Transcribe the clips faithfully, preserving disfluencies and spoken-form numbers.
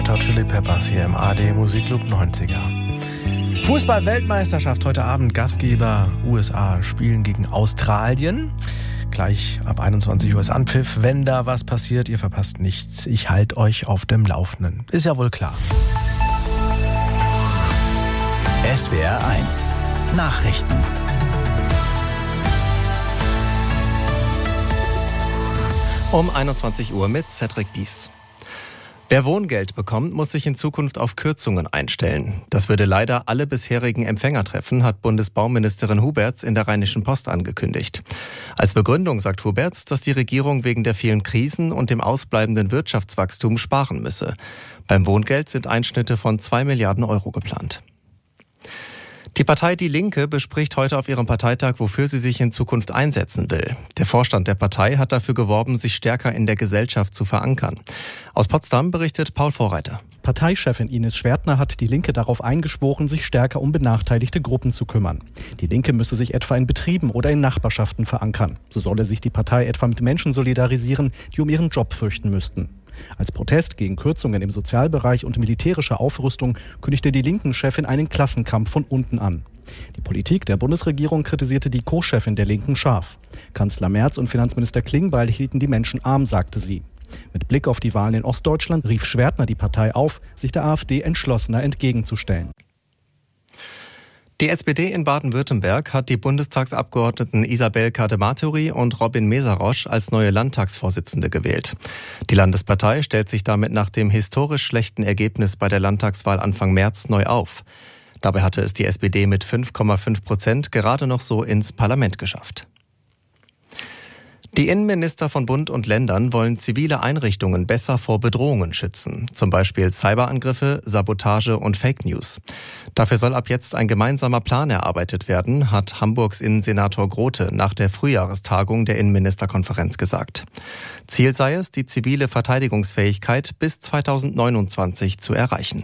Red Hot Chili Peppers hier im A R D Musikclub neunziger. Fußball-Weltmeisterschaft heute Abend. Gastgeber U S A spielen gegen Australien. Gleich ab einundzwanzig Uhr ist Anpfiff. Wenn da was passiert, ihr verpasst nichts. Ich halte euch auf dem Laufenden. Ist ja wohl klar. S W R eins Nachrichten. Um einundzwanzig Uhr mit Cedric Bies. Wer Wohngeld bekommt, muss sich in Zukunft auf Kürzungen einstellen. Das würde leider alle bisherigen Empfänger treffen, hat Bundesbauministerin Huberts in der Rheinischen Post angekündigt. Als Begründung sagt Huberts, dass die Regierung wegen der vielen Krisen und dem ausbleibenden Wirtschaftswachstum sparen müsse. Beim Wohngeld sind Einschnitte von zwei Milliarden Euro geplant. Die Partei Die Linke bespricht heute auf ihrem Parteitag, wofür sie sich in Zukunft einsetzen will. Der Vorstand der Partei hat dafür geworben, sich stärker in der Gesellschaft zu verankern. Aus Potsdam berichtet Paul Vorreiter. Parteichefin Ines Schwertner hat die Linke darauf eingeschworen, sich stärker um benachteiligte Gruppen zu kümmern. Die Linke müsse sich etwa in Betrieben oder in Nachbarschaften verankern. So solle sich die Partei etwa mit Menschen solidarisieren, die um ihren Job fürchten müssten. Als Protest gegen Kürzungen im Sozialbereich und militärische Aufrüstung kündigte die Linken-Chefin einen Klassenkampf von unten an. Die Politik der Bundesregierung kritisierte die Co-Chefin der Linken scharf. Kanzler Merz und Finanzminister Klingbeil hielten die Menschen arm, sagte sie. Mit Blick auf die Wahlen in Ostdeutschland rief Schwertner die Partei auf, sich der AfD entschlossener entgegenzustellen. Die S P D in Baden-Württemberg hat die Bundestagsabgeordneten Isabel Kadematori und Robin Mesarosch als neue Landtagsvorsitzende gewählt. Die Landespartei stellt sich damit nach dem historisch schlechten Ergebnis bei der Landtagswahl Anfang März neu auf. Dabei hatte es die S P D mit fünf Komma fünf Prozent gerade noch so ins Parlament geschafft. Die Innenminister von Bund und Ländern wollen zivile Einrichtungen besser vor Bedrohungen schützen, zum Beispiel Cyberangriffe, Sabotage und Fake News. Dafür soll ab jetzt ein gemeinsamer Plan erarbeitet werden, hat Hamburgs Innensenator Grote nach der Frühjahrestagung der Innenministerkonferenz gesagt. Ziel sei es, die zivile Verteidigungsfähigkeit bis zweitausendneunundzwanzig zu erreichen.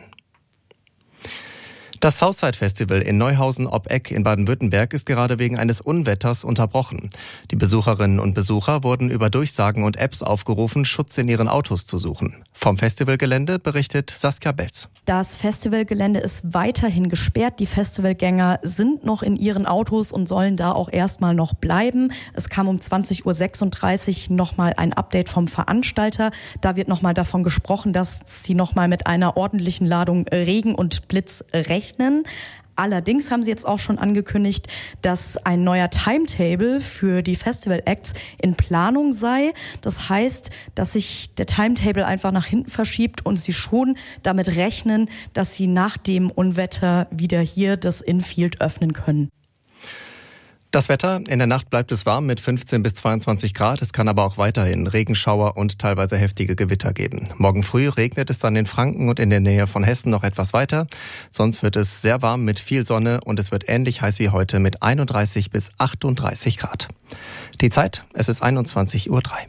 Das Southside Festival in Neuhausen ob Eck in Baden-Württemberg ist gerade wegen eines Unwetters unterbrochen. Die Besucherinnen und Besucher wurden über Durchsagen und Apps aufgerufen, Schutz in ihren Autos zu suchen. Vom Festivalgelände berichtet Saskia Belz. Das Festivalgelände ist weiterhin gesperrt. Die Festivalgänger sind noch in ihren Autos und sollen da auch erstmal noch bleiben. Es kam um zwanzig Uhr sechsunddreißig nochmal ein Update vom Veranstalter. Da wird nochmal davon gesprochen, dass sie nochmal mit einer ordentlichen Ladung Regen und Blitz rechnen. Allerdings haben sie jetzt auch schon angekündigt, dass ein neuer Timetable für die Festival-Acts in Planung sei. Das heißt, dass sich der Timetable einfach nach hinten verschiebt und sie schon damit rechnen, dass sie nach dem Unwetter wieder hier das Infield öffnen können. Das Wetter, in der Nacht bleibt es warm mit fünfzehn bis zweiundzwanzig Grad. Es kann aber auch weiterhin Regenschauer und teilweise heftige Gewitter geben. Morgen früh regnet es dann in Franken und in der Nähe von Hessen noch etwas weiter. Sonst wird es sehr warm mit viel Sonne und es wird ähnlich heiß wie heute mit einunddreißig bis achtunddreißig Grad. Die Zeit, es ist einundzwanzig Uhr drei.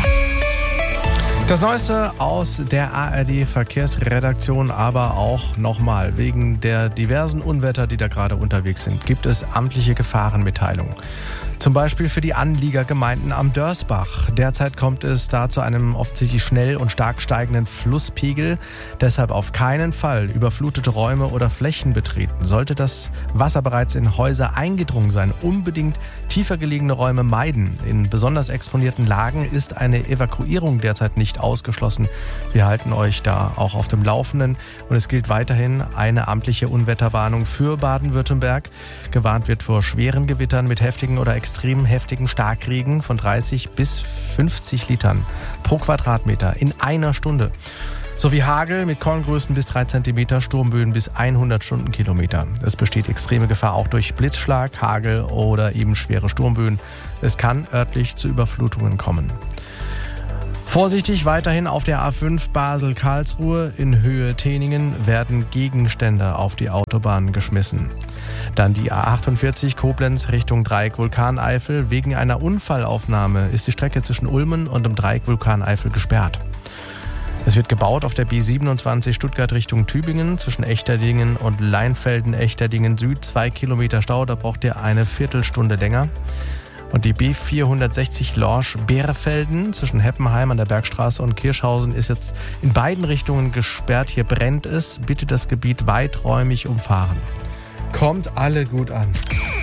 Das Neueste aus der A R D-Verkehrsredaktion, aber auch nochmal, wegen der diversen Unwetter, die da gerade unterwegs sind, gibt es amtliche Gefahrenmitteilungen. Zum Beispiel für die Anliegergemeinden am Dörsbach. Derzeit kommt es da zu einem offensichtlich schnell und stark steigenden Flusspegel. Deshalb auf keinen Fall überflutete Räume oder Flächen betreten. Sollte das Wasser bereits in Häuser eingedrungen sein, unbedingt tiefer gelegene Räume meiden. In besonders exponierten Lagen ist eine Evakuierung derzeit nicht ausgeschlossen. Wir halten euch da auch auf dem Laufenden. Und es gilt weiterhin eine amtliche Unwetterwarnung für Baden-Württemberg. Gewarnt wird vor schweren Gewittern mit heftigen oder extrem heftigen Starkregen von dreißig bis fünfzig Litern pro Quadratmeter in einer Stunde. Sowie Hagel mit Korngrößen bis drei Zentimeter, Sturmböen bis hundert Stundenkilometer. Es besteht extreme Gefahr auch durch Blitzschlag, Hagel oder eben schwere Sturmböen. Es kann örtlich zu Überflutungen kommen. Vorsichtig weiterhin auf der A fünf Basel-Karlsruhe in Höhe Teningen werden Gegenstände auf die Autobahn geschmissen. Dann die A achtundvierzig Koblenz Richtung Dreieck Vulkaneifel. Wegen einer Unfallaufnahme ist die Strecke zwischen Ulmen und dem Dreieck Vulkaneifel gesperrt. Es wird gebaut auf der B siebenundzwanzig Stuttgart Richtung Tübingen zwischen Echterdingen und Leinfelden-Echterdingen Süd. Zwei Kilometer Stau, da braucht ihr eine Viertelstunde länger. Und die B vierhundertsechzig Lorsch-Beerfelden zwischen Heppenheim an der Bergstraße und Kirschhausen ist jetzt in beiden Richtungen gesperrt. Hier brennt es. Bitte das Gebiet weiträumig umfahren. Kommt alle gut an.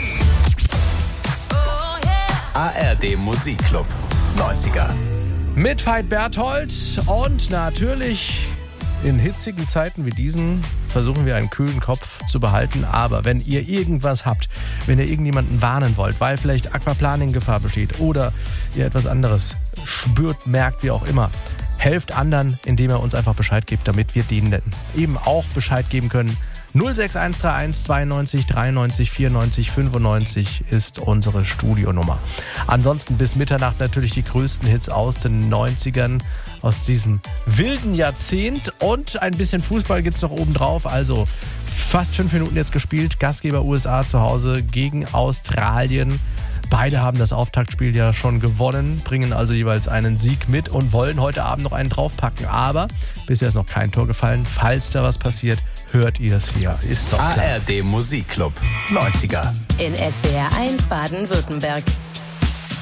A R D Musikclub neunziger. Mit Veit Berthold und natürlich in hitzigen Zeiten wie diesen versuchen wir einen kühlen Kopf zu behalten. Aber wenn ihr irgendwas habt, wenn ihr irgendjemanden warnen wollt, weil vielleicht Aquaplaning-Gefahr besteht oder ihr etwas anderes spürt, merkt, wie auch immer, helft anderen, indem ihr uns einfach Bescheid gebt, damit wir denen eben auch Bescheid geben können. null sechs eins drei eins zweiundneunzig dreiundneunzig vierundneunzig fünfundneunzig ist unsere Studionummer. Ansonsten bis Mitternacht natürlich die größten Hits aus den neunzigern, aus diesem wilden Jahrzehnt. Und ein bisschen Fußball gibt's noch oben drauf. Also fast fünf Minuten jetzt gespielt. Gastgeber U S A zu Hause gegen Australien. Beide haben das Auftaktspiel ja schon gewonnen, bringen also jeweils einen Sieg mit und wollen heute Abend noch einen draufpacken. Aber bisher ist noch kein Tor gefallen. Falls da was passiert, hört ihr es hier. Ist doch klar. A R D Musikclub neunziger. In S W R eins Baden-Württemberg.